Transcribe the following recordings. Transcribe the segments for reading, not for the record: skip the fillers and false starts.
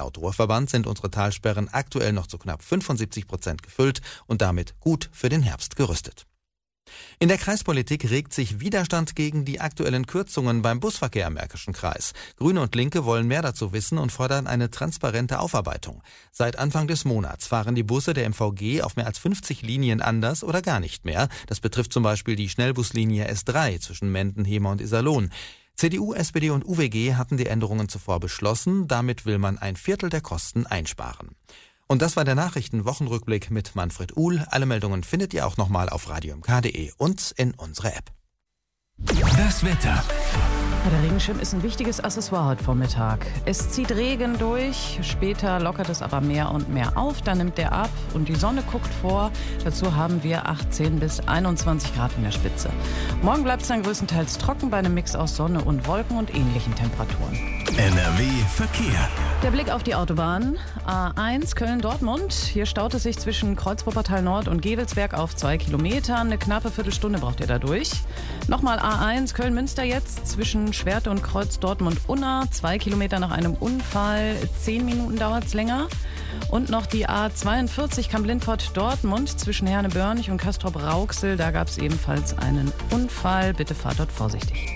Laut Ruhrverband sind unsere Talsperren aktuell noch zu knapp 75% gefüllt und damit gut für den Herbst gerüstet. In der Kreispolitik regt sich Widerstand gegen die aktuellen Kürzungen beim Busverkehr im Märkischen Kreis. Grüne und Linke wollen mehr dazu wissen und fordern eine transparente Aufarbeitung. Seit Anfang des Monats fahren die Busse der MVG auf mehr als 50 Linien anders oder gar nicht mehr. Das betrifft zum Beispiel die Schnellbuslinie S3 zwischen Menden, Hemer und Iserlohn. CDU, SPD und UWG hatten die Änderungen zuvor beschlossen. Damit will man ein Viertel der Kosten einsparen. Und das war der Nachrichtenwochenrückblick mit Manfred Uhl. Alle Meldungen findet ihr auch nochmal auf radiomk.de und in unserer App. Das Wetter. Der Regenschirm ist ein wichtiges Accessoire heute Vormittag. Es zieht Regen durch, später lockert es aber mehr und mehr auf, dann nimmt der ab und die Sonne guckt vor. Dazu haben wir 18 bis 21 Grad in der Spitze. Morgen bleibt es dann größtenteils trocken bei einem Mix aus Sonne und Wolken und ähnlichen Temperaturen. NRW Verkehr. Der Blick auf die Autobahn. A1 Köln-Dortmund. Hier staut es sich zwischen Kreuz-Wuppertal Nord und Gevelsberg auf 2 Kilometern. Eine knappe Viertelstunde braucht ihr da durch. Nochmal A1 Köln-Münster jetzt zwischen Schwerte und Kreuz Dortmund-Unna. 2 Kilometer nach einem Unfall. 10 Minuten dauert es länger. Und noch die A42 Kamp-Lindfort-Dortmund zwischen Herne-Börnich und Castrop-Rauxel. Da gab es ebenfalls einen Unfall. Bitte fahrt dort vorsichtig.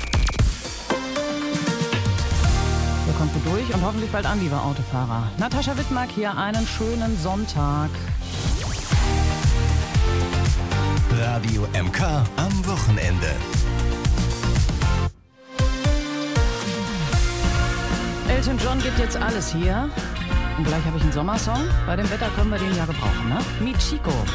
Hier kommt gut durch und hoffentlich bald an, liebe Autofahrer. Natascha Wittmark hier, einen schönen Sonntag. Radio MK am Wochenende. Elton John gibt jetzt alles hier. Und gleich habe ich einen Sommersong. Bei dem Wetter können wir den ja gebrauchen, ne? Mi Chico.